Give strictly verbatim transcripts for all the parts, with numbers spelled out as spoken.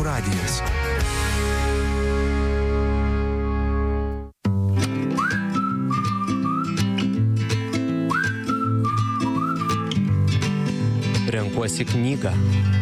radijas. Renkuosi knygą.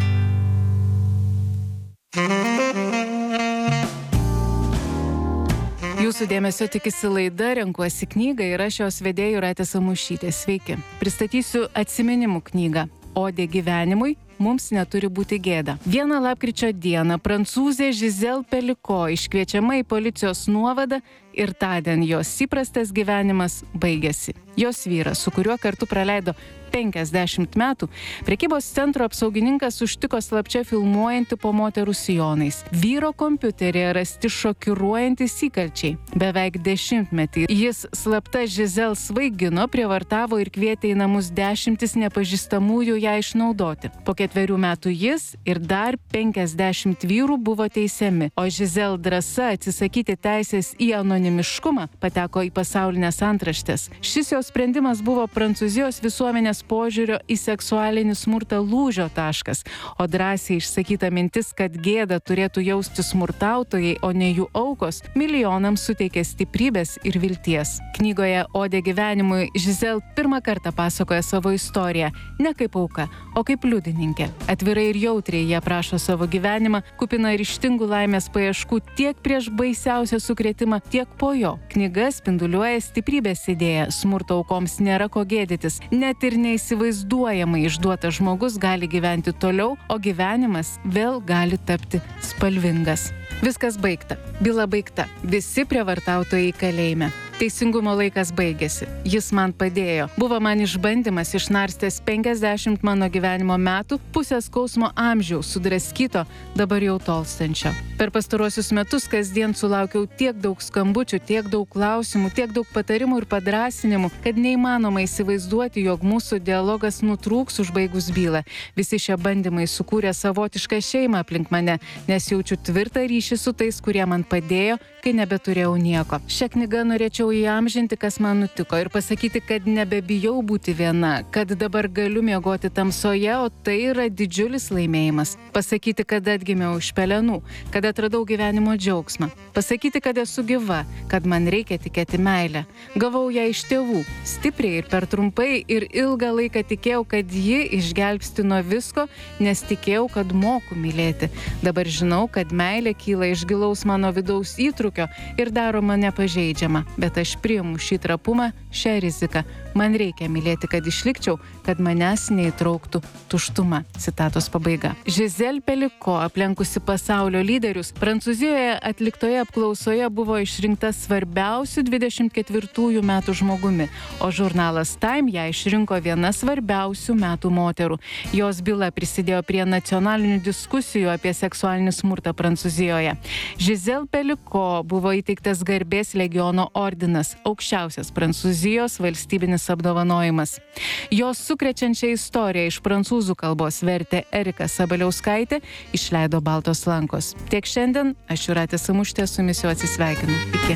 Jūsų dėmesio tikisi laida Renkuosi knygą ir aš jos vedėja Jūratė Samušytė. Sveiki. Pristatysiu atsiminimų knygą Odė gyvenimui. Mums neturi būti gėda. Vieną lapkričio dieną prancūzė Giselle Pelicot iškviečiama į policijos nuovadą ir tądien jos įprastas gyvenimas baigėsi. Jos vyras, su kuriuo kartu praleido penkiasdešimt metų, prekybos centro apsaugininkas užtiko slapčia filmuojantį po moterų sijonais. Vyro kompiuteryje rasti šokiruojantys įkalčiai. Beveik dešimtmetį jis slapta Giselle svaigino, prievartavo ir kvietė į namus dešimtis nepažįstamųjų ją išnaudoti. Po ketverių metų jis ir dar penkiasdešimt vyrų buvo teisiami, o Giselle drąsa atsisakyti teisės į anonimiškumą pateko į pasaulinės antraštės. Šis jos sprendimas buvo Prancūzijos visuomenės požiūrio į seksualinį smurtą lūžio taškas, o drąsiai išsakyta mintis, kad gėda turėtų jausti smurtautojai, o ne jų aukos, milijonams suteikė stiprybės ir vilties. Knygoje Odė gyvenimui Giselle pirmą kartą pasakoja savo istoriją, ne kaip auka, o kaip liudininkė. Atvirai ir jautriai jie aprašo savo gyvenimą, kupina ryžtingų laimės paieškų tiek prieš baisiausią sukrėtimą, tiek po jo. Knyga spinduliuoja stiprybės idėją, smurto aukoms nėra ko gėdytis, net ir neįsivaizduojamai išduotas žmogus gali gyventi toliau, o gyvenimas vėl gali tapti spalvingas. Viskas baigta. Byla baigta. Visi prievartautojai kalėjime. Teisingumo laikas baigėsi. Jis man padėjo. Buvo man išbandymas, išnarstęs penkiasdešimt mano gyvenimo metų, pusės skausmo amžiaus, sudraskyto, dabar jau tolstančio. Per pastaruosius metus kasdien sulaukiau tiek daug skambučių, tiek daug klausimų, tiek daug patarimų ir padrasinimų, kad neįmanoma įsivaizduoti, jog mūsų dialogas nutrūks užbaigus bylą. Visi šie bandymai sukūrė savotišką šeimą aplink mane, nes jaučiu tvirtą ryšį su tais, kurie man padėjo, kai nebeturėjau nieko. Šią knygą norėčiau įamžinti, kas man nutiko, ir pasakyti, kad nebebijau būti viena, kad dabar galiu miegoti tamsoje, o tai yra didžiulis laimėjimas. Pasakyti, kad atgimiau iš pelenų, kad atradau gyvenimo džiaugsmą. Pasakyti, kad esu gyva, kad man reikia tikėti meilę. Gavau ją iš tėvų, stipriai ir per trumpai, ir ilgą laiką tikėjau, kad ji išgelbsti nuo visko, nes tikėjau, kad moku mylėti. Dabar žinau, kad meilė kyla iš gilaus mano vidaus įtrūkio ir daro mane pažeidžiamą, bet aš priimu šį trapumą, šią riziką. Man reikia mylėti, kad išlikčiau, kad manęs neįtrauktų tuštuma. Citatos pabaiga. Giselle Pelicot, aplenkusi pasaulio lyderius, Prancūzijoje atliktoje apklausoje buvo išrinkta svarbiausių dvidešimt ketvirtųjų metų žmogumi, o žurnalas Time ją išrinko viena svarbiausių metų moterų. Jos byla prisidėjo prie nacionalinių diskusijų apie seksualinį smurtą Prancūzijoje. Giselle Pelicot buvo įteiktas garbės legiono ordinas, aukščiausias Prancūzijos valstybinis apdovanojimas. Jos sukrečiančią istoriją iš prancūzų kalbos vertė Erika Sabaliauskaitė, išleido Baltos lankos. Tiek šiandien, aš Jūratė Samušytė su jumis jau atsisveikinu. Iki.